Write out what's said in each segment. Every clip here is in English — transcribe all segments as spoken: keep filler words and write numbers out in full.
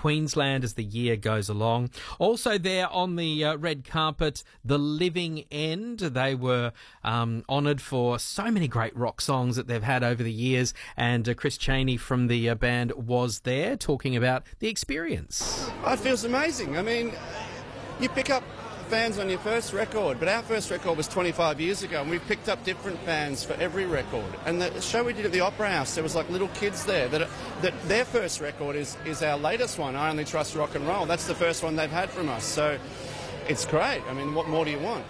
Queensland as the year goes along. Also there on the uh, red carpet, The Living End. They were um, honoured for so many great rock songs that they've had over the years, and uh, Chris Chaney from the uh, band was there talking about the experience. It feels amazing. I mean, you pick up fans on your first record, but our first record was twenty-five years ago, and we've picked up different fans for every record. And the show we did at the Opera House, there was like little kids there that that their first record is is our latest one, I Only Trust Rock and Roll. That's the first one they've had from us, so it's great. I mean, what more do you want?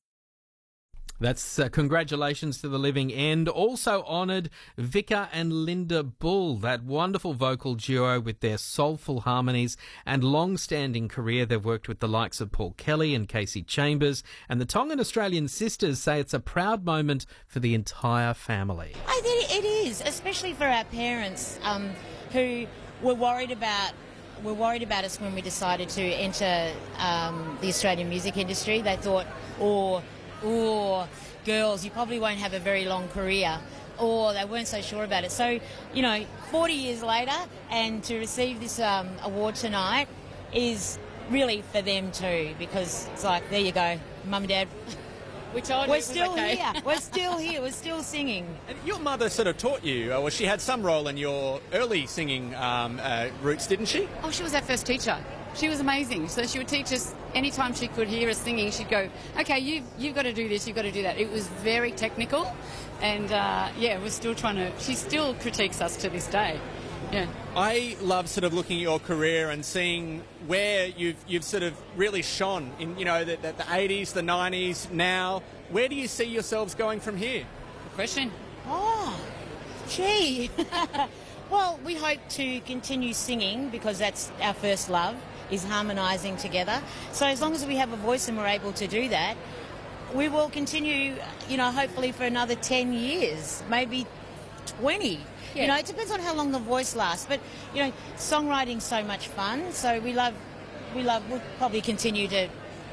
That's uh, congratulations to The Living End. Also honoured Vika and Linda Bull, that wonderful vocal duo with their soulful harmonies and long-standing career. They've worked with the likes of Paul Kelly and Casey Chambers, and the Tongan Australian sisters say it's a proud moment for the entire family. I think it is, especially for our parents um, who were worried about were worried about us when we decided to enter um, the Australian music industry. They thought, or or girls, you probably won't have a very long career, or they weren't so sure about it. So, you know, forty years later, and to receive this um, award tonight is really for them too, because it's like, there you go, Mum and Dad, we told we're you still okay. here, we're still here, we're still singing. And your mother sort of taught you, or she had some role in your early singing um, uh, roots, didn't she? Oh, she was our first teacher. She was amazing. So she would teach us anytime she could hear us singing. She'd go, "Okay, you've you've got to do this. You've got to do that." It was very technical, and uh, yeah, we're still trying to. She still critiques us to this day. Yeah. I love sort of looking at your career and seeing where you've you've sort of really shone in, you know, the, the, the eighties, the nineties. Now, where do you see yourselves going from here? Good question. Oh, gee. Well, we hope to continue singing, because that's our first love, is harmonising together. So as long as we have a voice and we're able to do that, we will continue, you know, hopefully for another ten years, maybe twenty. Yeah. You know, it depends on how long the voice lasts. But, you know, songwriting's so much fun, so we love, we love, we'll probably continue to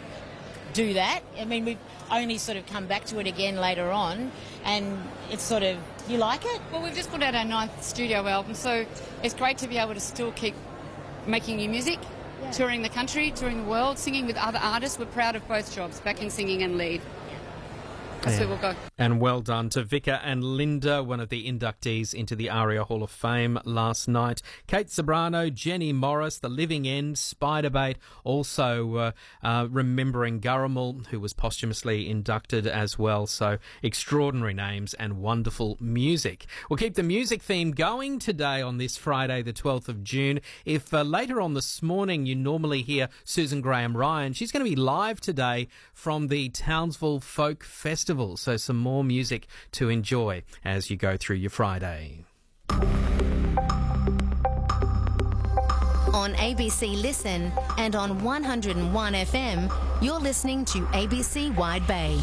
do that. I mean, we've only sort of come back to it again later on, and it's sort of, you like it? Well, we've just put out our ninth studio album, so it's great to be able to still keep making new music, yeah. touring the country, touring the world, singing with other artists. We're proud of both jobs, backing, singing and lead. That's where we'll go. And well done to Vika and Linda, one of the inductees into the ARIA Hall of Fame last night. Kate Sobrano, Jenny Morris, The Living End, Spiderbait, also uh, uh, remembering Gurrumul, who was posthumously inducted as well. So extraordinary names and wonderful music. We'll keep the music theme going today on this Friday, the twelfth of June. If uh, later on this morning you normally hear Susan Graham Ryan, she's going to be live today from the Townsville Folk Festival. So some more music to enjoy as you go through your Friday. On A B C Listen and on one oh one F M, you're listening to A B C Wide Bay.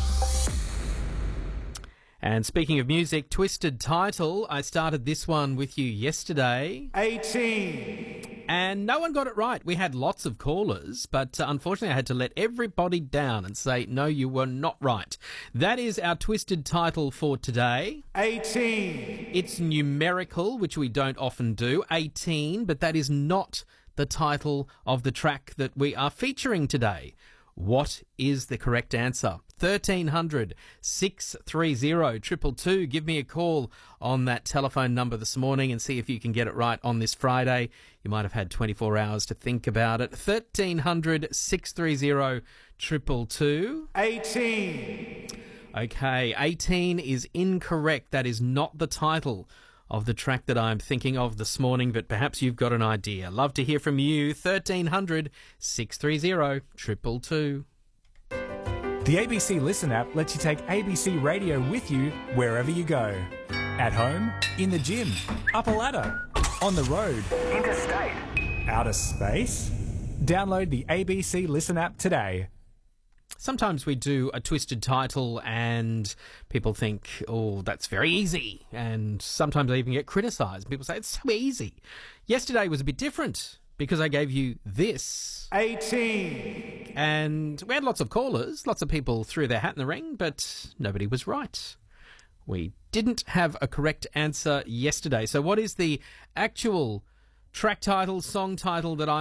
And speaking of music, Twisted Title, I started this one with you yesterday. eighteen. And no one got it right. We had lots of callers, but uh, unfortunately I had to let everybody down and say, no, you were not right. That is our Twisted Title for today. eighteen. It's numerical, which we don't often do. eighteen, but that is not the title of the track that we are featuring today. What is the correct answer? thirteen hundred, six three zero, two two two. Give me a call on that telephone number this morning and see if you can get it right on this Friday. You might have had twenty-four hours to think about it. thirteen hundred, six three zero, two two two. eighteen. Okay, eighteen is incorrect. That is not the title of the track that I'm thinking of this morning, but perhaps you've got an idea. Love to hear from you. thirteen hundred, six three zero, two two two. The A B C Listen app lets you take A B C Radio with you wherever you go. At home, in the gym, up a ladder, on the road, interstate, outer space. Download the A B C Listen app today. Sometimes we do a twisted title and people think, oh, that's very easy. And sometimes I even get criticised. People say, it's so easy. Yesterday was a bit different because I gave you this. eighteen. And we had lots of callers. Lots of people threw their hat in the ring, but nobody was right. We didn't have a correct answer yesterday. So what is the actual track title, song title that I